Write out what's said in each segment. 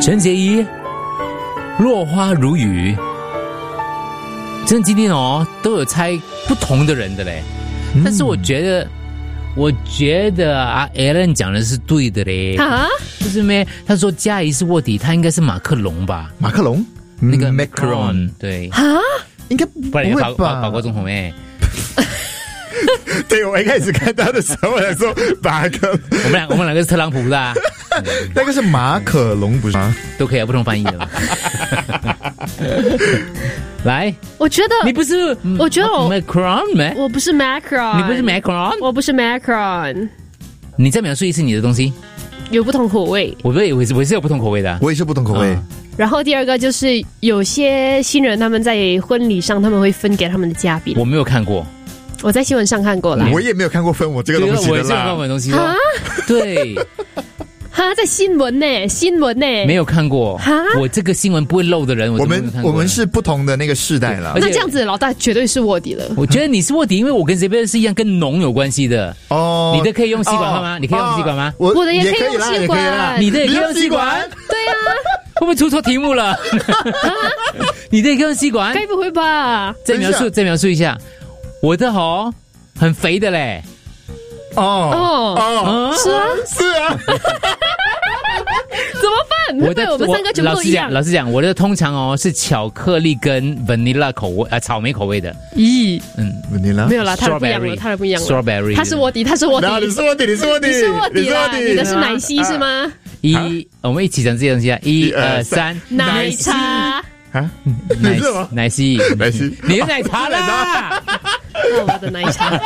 陈洁仪，落花如雨。真的今天都有猜不同的人的嘞，但是我觉得Alan 讲的是对的嘞。啊？不是咩？他说嘉怡是卧底，他应该是马克龙吧？ 马克龙？ 那个 Macron 对。 啊？ 应该不会吧？ 法国总统诶。 对，我一开始看到的时候，我想说马克， 我们两个是特朗普的、啊， 那个是马可龙不是吗？ 都可以啊，不同翻译的。来， 我觉得你不是， 我觉得 Macron 没？ 我不是 Macron， 你不是 Macron， 我不是 Macron。 你再描述一次你的东西， 有不同口味。 我是有不同口味的、啊， 我也是不同口味。 然后第二个就是有些新人他们在婚礼上他们会分给他们的嘉宾， 我没有看过。 我在新闻上看过了， 我也没有看过分我这个东西的啦。 我也是有看过东西的啊，对， 哈，在新闻呢， 没有看过。我这个新闻不会漏的人，我们是不同的那个世代了。 那这样子，老大绝对是卧底了。 我觉得你是卧底，因为我跟这边是一样，跟农有关系的。哦，你的可以用吸管吗？你可以用吸管吗？ 我的也可以用吸管， 你的也可以用吸管。 对啊， 会不会出错题目了？你的也可以用吸管？ 该不会吧？ 再描述一下。我的很肥的嘞。 是啊。怎么办？我们三个全部都一样。 老实讲，我的通常是巧克力跟 vanilla 口味，草莓口味的。 咦 ，vanilla 没有啦，他的不一样了，strawberry， 他是卧底，你是卧底，你的是奶昔是吗？ 我们一起讲这些东西啊，1、2、3， 奶茶啊， 奶昔，你的奶茶啦。 我的奶茶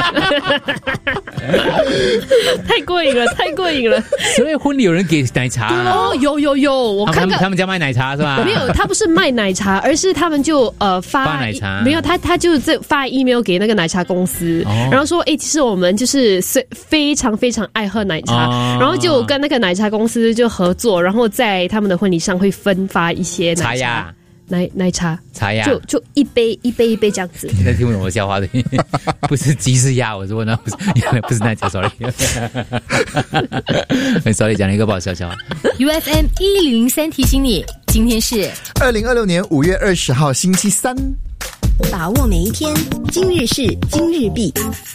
太过瘾了。 所以婚礼有人给奶茶有，我看他们家卖奶茶是吧？ 没有，他不是卖奶茶，而是他们就发奶茶。 没有，他就发 email 给那个奶茶公司，然后说其实我们就是非常非常爱喝奶茶，然后就跟那个奶茶公司就合作，然后在他们的婚礼上会分发一些奶茶。奶茶就一杯这样子。 你在听不懂我的笑话的？不是鸡是鸭，我是问他不是奶茶 ，sorry， sorry， 讲了一个不好笑笑话。 UFM 1003提醒你，今天是 2026年5月20号星期三， 把握每一天，今日事今日毕。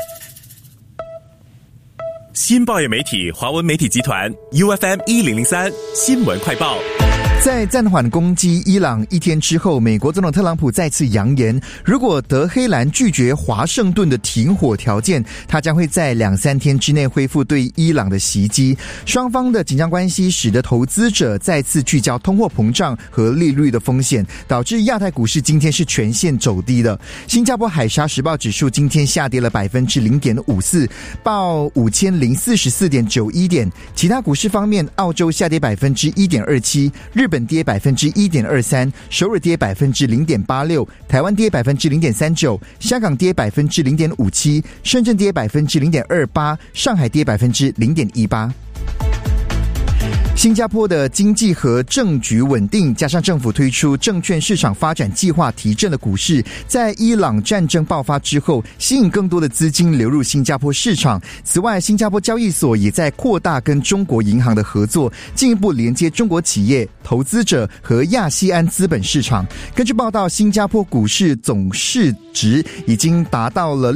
新报业媒体华文媒体集团 UFM 1003新闻快报。 在暂缓攻击伊朗一天之后，美国总统特朗普再次扬言，如果德黑兰拒绝华盛顿的停火条件，他将会在2-3天之内恢复对伊朗的袭击。双方的紧张关系使得投资者再次聚焦通货膨胀和利率的风险，导致亚太股市今天是全线走低的。新加坡海沙时报指数今天下跌了 0.54%， 报 5044.91 点。其他股市方面，澳洲下跌 1.27%， 日本跌 1.23%， 首尔跌 0.86%， 台湾跌 0.39%， 香港跌 0.57%， 深圳跌 0.28%， 上海跌 0.18%。新加坡的经济和政局稳定，加上政府推出证券市场发展计划提振的股市，在伊朗战争爆发之后，吸引更多的资金流入新加坡市场。此外，新加坡交易所也在扩大跟中国银行的合作，进一步连接中国企业、投资者和亚细安资本市场。根据报道，新加坡股市总市值已经达到了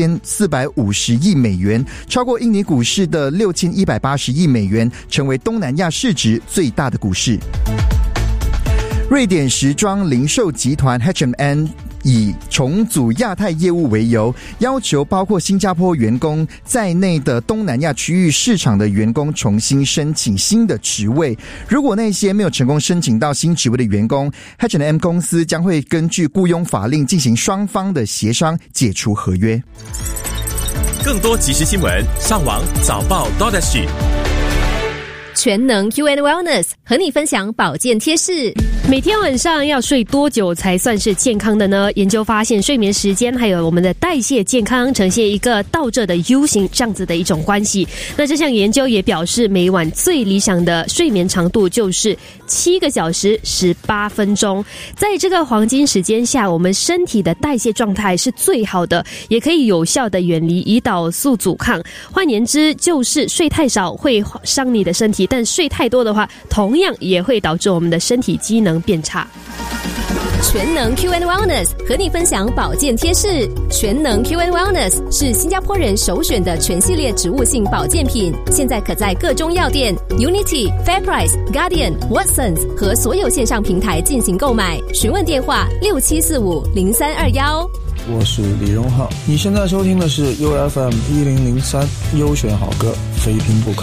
6450亿美元，超过印尼股市的6180亿美元，成为东南亚市值最大的股市。瑞典时装零售集团 H&M 以重组亚太业务为由，要求包括新加坡员工在内的东南亚区域市场的员工重新申请新的职位。如果那些没有成功申请到新职位的员工， H&M 公司将会根据雇佣法令进行双方的协商，解除合约。 更多即时新闻，上网早报 .SG。 全能 UN Wellness 和你分享保健贴士。 每天晚上要睡多久才算是健康的呢？研究发现，睡眠时间还有我们的代谢健康呈现一个倒着的 U 型这样子的一种关系。那这项研究也表示，每晚最理想的睡眠长度就是7个小时18分钟。在这个黄金时间下，我们身体的代谢状态是最好的，也可以有效的远离胰岛素阻抗。换言之，就是睡太少会伤你的身体， 题，但睡太多的话，同样也会导致我们的身体机能变差。 全能 Q&A Wellness 和你分享保健贴士。全能 Q&A Wellness 是新加坡人首选的全系列植物性保健品，现在可在各中药店、Unity、FairPrice、Guardian、Watsons 和所有线上平台进行购买。询问电话67450321。 我是李荣浩，你现在收听的是 UFM 1003优选好歌，非听不可。